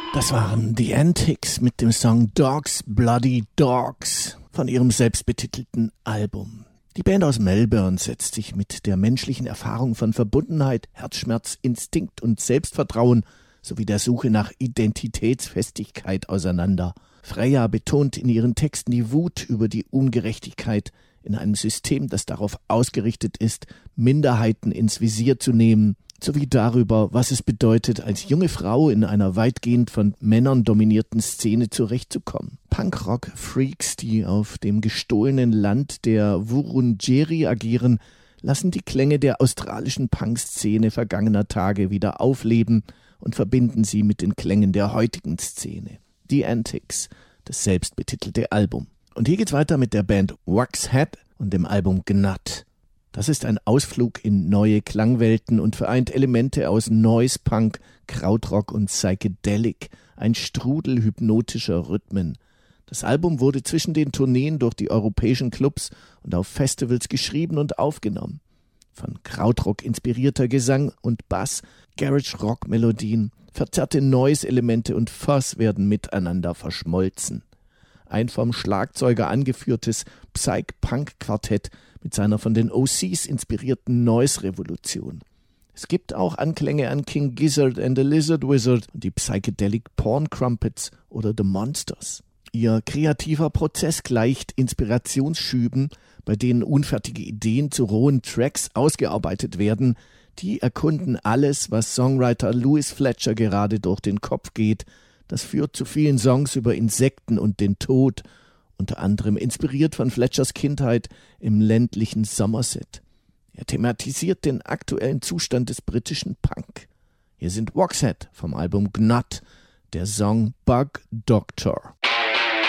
Das waren The Antics mit dem Song Dogs Bloody Dogs von ihrem selbstbetitelten Album. Die Band aus Melbourne setzt sich mit der menschlichen Erfahrung von Verbundenheit, Herzschmerz, Instinkt und Selbstvertrauen sowie der Suche nach Identitätsfestigkeit auseinander. Freya betont in ihren Texten die Wut über die Ungerechtigkeit in einem System, das darauf ausgerichtet ist, Minderheiten ins Visier zu nehmen, sowie darüber, was es bedeutet, als junge Frau in einer weitgehend von Männern dominierten Szene zurechtzukommen. Punkrock-Freaks, die auf dem gestohlenen Land der Wurundjeri agieren, lassen die Klänge der australischen Punk-Szene vergangener Tage wieder aufleben und verbinden sie mit den Klängen der heutigen Szene. The Antics, das selbstbetitelte Album. Und hier geht's weiter mit der Band Waxhead und dem Album Gnat. Das ist ein Ausflug in neue Klangwelten und vereint Elemente aus Noise Punk, Krautrock und Psychedelic, ein Strudel hypnotischer Rhythmen. Das Album wurde zwischen den Tourneen durch die europäischen Clubs und auf Festivals geschrieben und aufgenommen. Von Krautrock inspirierter Gesang und Bass, Garage-Rock-Melodien, verzerrte Noise-Elemente und Fuzz werden miteinander verschmolzen. Ein vom Schlagzeuger angeführtes Psych-Punk-Quartett mit seiner von den OCs inspirierten Noise-Revolution. Es gibt auch Anklänge an King Gizzard and the Lizard Wizard und die Psychedelic Porn Crumpets oder The Monsters. Ihr kreativer Prozess gleicht Inspirationsschüben, bei denen unfertige Ideen zu rohen Tracks ausgearbeitet werden. Die erkunden alles, was Songwriter Louis Fletcher gerade durch den Kopf geht. Das führt zu vielen Songs über Insekten und den Tod, unter anderem inspiriert von Fletchers Kindheit im ländlichen Somerset. Er thematisiert den aktuellen Zustand des britischen Punk. Hier sind Waxhead vom Album Gnat, der Song Bug Doctor.